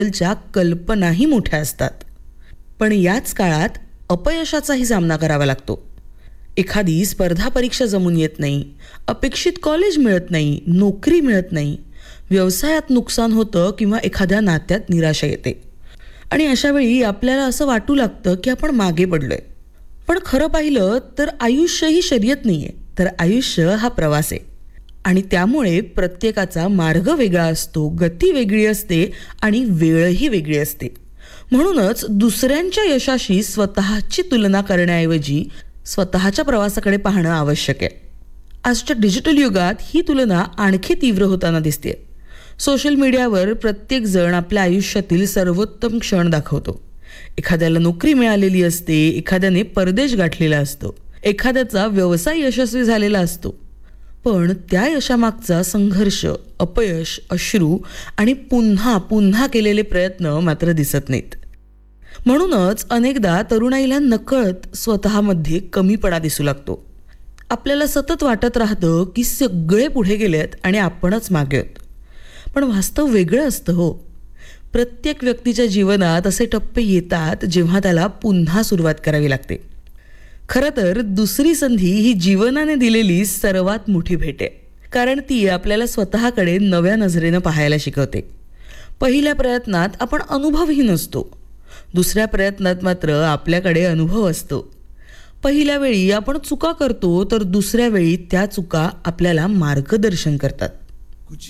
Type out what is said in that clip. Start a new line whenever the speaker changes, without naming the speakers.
च्या कल्पनाही मोठ्या असतात. पण याच काळात अपयशाचाही सामना करावा लागतो. एखादी स्पर्धा परीक्षा जमून येत नाही, अपेक्षित कॉलेज मिळत नाही, नोकरी मिळत नाही, व्यवसायात नुकसान होतं किंवा एखाद्या नात्यात निराशा येते. आणि अशा वेळी आपल्याला असं वाटू लागतं की आपण मागे पडलोय. पण खरं पाहिलं तर आयुष्य ही शर्यत नाहीये, तर आयुष्य हा प्रवास आहे. आणि त्यामुळे प्रत्येकाचा मार्ग वेगळा असतो, गती वेगळी असते आणि वेळही वेगळी असते. म्हणूनच दुसऱ्यांच्या यशाशी स्वतःची तुलना करण्याऐवजी स्वतःच्या प्रवासाकडे पाहणं आवश्यक आहे. आजच्या डिजिटल युगात ही तुलना आणखी तीव्र होताना दिसते. सोशल मीडियावर प्रत्येक जण आपल्या आयुष्यातील सर्वोत्तम क्षण दाखवतो. एखाद्याला नोकरी मिळालेली असते, एखाद्याने परदेश गाठलेला असतो, एखाद्याचा व्यवसाय यशस्वी झालेला असतो. पण त्या यशामागचा संघर्ष, अपयश, अश्रू आणि पुन्हा पुन्हा केलेले प्रयत्न मात्र दिसत नाहीत. म्हणूनच अनेकदा तरुणाईला नकळत स्वतःमध्ये कमीपणा दिसू लागतो. आपल्याला सतत वाटत राहतं की सगळे पुढे गेलेत आणि आपणच मागे आहोत. पण वास्तव वेगळं असतं हो. प्रत्येक व्यक्तीच्या जीवनात असे टप्पे येतात जेव्हा त्याला पुन्हा सुरुवात करावी लागते. खरं तर दुसरी संधी ही जीवनाने दिलेली सर्वात मोठी भेट आहे. कारण ती आपल्याला स्वतःकडे नव्या नजरेनं पाहायला शिकवते. पहिल्या प्रयत्नात आपण अनुभवही नसतो, दुसऱ्या प्रयत्नात मात्र आपल्याकडे अनुभव असतो. पहिल्या वेळी आपण चुका करतो, तर दुसऱ्या वेळी त्या चुका आपल्याला मार्गदर्शन करतात.